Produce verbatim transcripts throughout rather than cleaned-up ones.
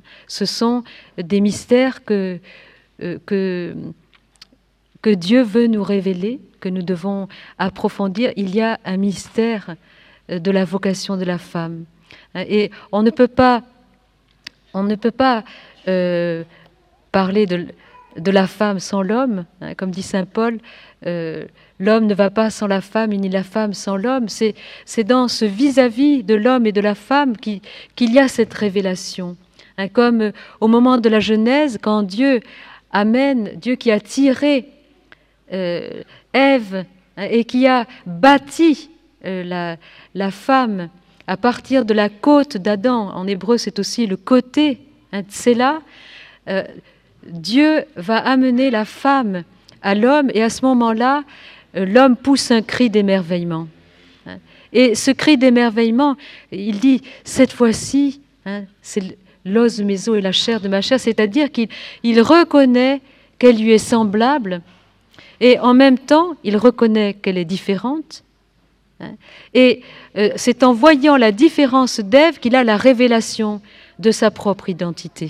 Ce sont des mystères que, euh, que, que Dieu veut nous révéler, que nous devons approfondir. Il y a un mystère de la vocation de la femme. Et on ne peut pas, on ne peut pas euh, parler de, de la femme sans l'homme. Comme dit saint Paul, euh, l'homme ne va pas sans la femme, ni la femme sans l'homme. C'est, c'est dans ce vis-à-vis de l'homme et de la femme qu'il, qu'il y a cette révélation. Hein, comme au moment de la Genèse, quand Dieu amène, Dieu qui a tiré euh, Ève hein, et qui a bâti euh, la, la femme à partir de la côte d'Adam. En hébreu, c'est aussi le côté, hein, tsela. Euh, Dieu va amener la femme à l'homme et à ce moment-là, euh, l'homme pousse un cri d'émerveillement. Hein. Et ce cri d'émerveillement, il dit, cette fois-ci, hein, c'est l'os de mes os et la chair de ma chair, c'est-à-dire qu'il il reconnaît qu'elle lui est semblable et en même temps, il reconnaît qu'elle est différente. Hein. Et euh, c'est en voyant la différence d'Ève qu'il a la révélation de sa propre identité.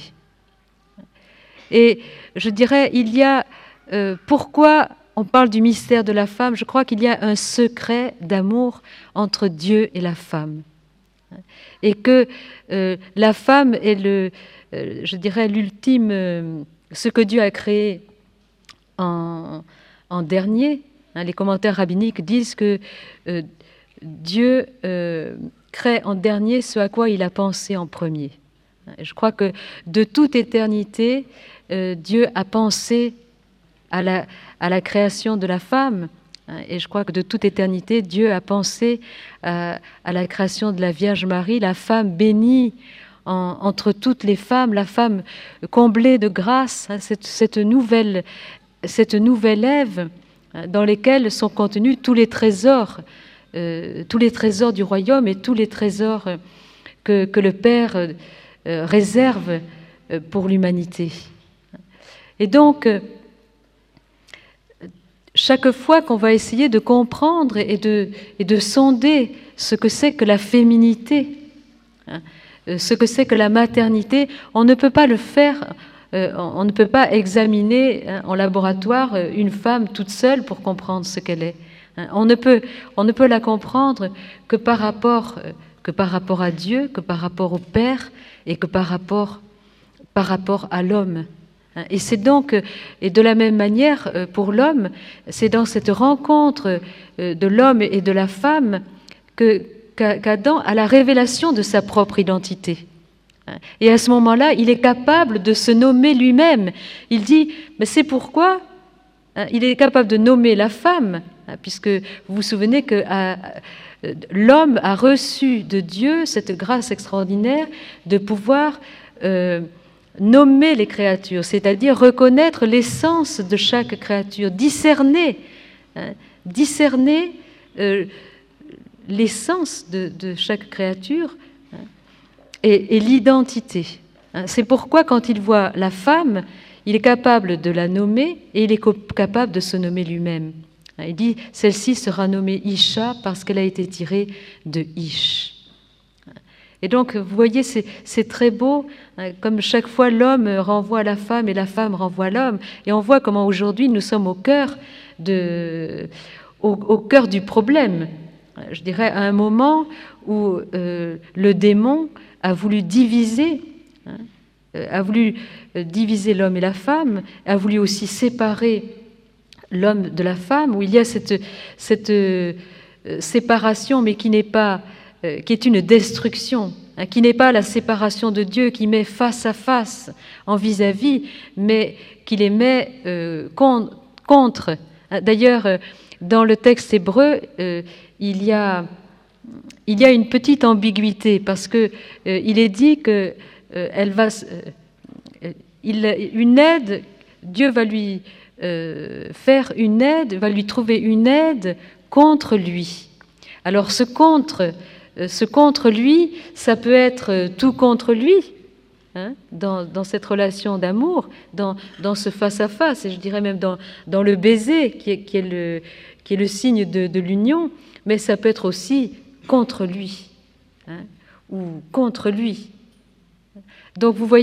Et je dirais, il y a, euh, pourquoi on parle du mystère de la femme, je crois qu'il y a un secret d'amour entre Dieu et la femme. Et que euh, la femme est, le, euh, je dirais, l'ultime, euh, ce que Dieu a créé en, en dernier. Hein, les commentaires rabbiniques disent que euh, Dieu euh, crée en dernier ce à quoi il a pensé en premier. Et je crois que de toute éternité, euh, Dieu a pensé à la, à la création de la femme. Et je crois que de toute éternité, Dieu a pensé à, à la création de la Vierge Marie, la femme bénie en, entre toutes les femmes, la femme comblée de grâce, hein, cette, cette, nouvelle, cette nouvelle Ève dans laquelle sont contenus tous les trésors, euh, tous les trésors du royaume et tous les trésors que, que le Père euh, réserve pour l'humanité. Et donc, chaque fois qu'on va essayer de comprendre et de, et de sonder ce que c'est que la féminité, hein, ce que c'est que la maternité, on ne peut pas le faire, euh, on ne peut pas examiner hein, en laboratoire une femme toute seule pour comprendre ce qu'elle est. Hein. On ne peut, on ne peut la comprendre que par rapport, que par rapport à Dieu, que par rapport au Père et que par rapport, par rapport à l'homme. Et c'est donc, et de la même manière pour l'homme, c'est dans cette rencontre de l'homme et de la femme que, qu'Adam a la révélation de sa propre identité. Et à ce moment-là, il est capable de se nommer lui-même. Il dit, mais c'est pourquoi il est capable de nommer la femme, puisque vous vous souvenez que à, l'homme a reçu de Dieu cette grâce extraordinaire de pouvoir euh, nommer les créatures, c'est-à-dire reconnaître l'essence de chaque créature, discerner, hein, discerner euh, l'essence de, de chaque créature hein, et, et l'identité. Hein. C'est pourquoi quand il voit la femme, il est capable de la nommer et il est capable de se nommer lui-même. Hein. Il dit, celle-ci sera nommée Isha parce qu'elle a été tirée de Ish. Et donc, vous voyez, c'est, c'est très beau, hein, comme chaque fois l'homme renvoie la femme et la femme renvoie l'homme. Et on voit comment aujourd'hui nous sommes au cœur, de, au, au cœur du problème. Je dirais à un moment où euh, le démon a voulu diviser, hein, a voulu diviser l'homme et la femme, a voulu aussi séparer l'homme de la femme, où il y a cette, cette euh, séparation, mais qui n'est pas... qui est une destruction, hein, qui n'est pas la séparation de Dieu qui met face à face en vis-à-vis, mais qui les met euh, con, contre. D'ailleurs, dans le texte hébreu, euh, il y a, il y a une petite ambiguïté parce que euh, il est dit que euh, elle va, euh, il, une aide, Dieu va lui euh, faire une aide, va lui trouver une aide contre lui. Alors ce contre Ce contre lui, ça peut être tout contre lui, hein, dans, dans cette relation d'amour, dans, dans ce face-à-face, et je dirais même dans, dans le baiser, qui est, qui est, le, qui est le signe de, de l'union, mais ça peut être aussi contre lui, hein, ou contre lui. Donc vous voyez